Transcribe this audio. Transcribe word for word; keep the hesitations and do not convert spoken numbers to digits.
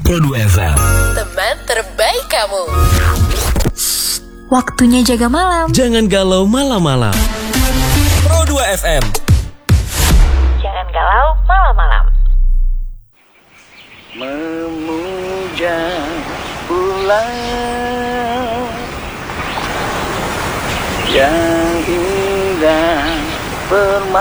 Pro dua F M. Teman terbaik kamu. Waktunya jaga malam. Jangan galau malam-malam. Pro dua F M. Jangan galau malam-malam. Memuja bulan yang indah permata.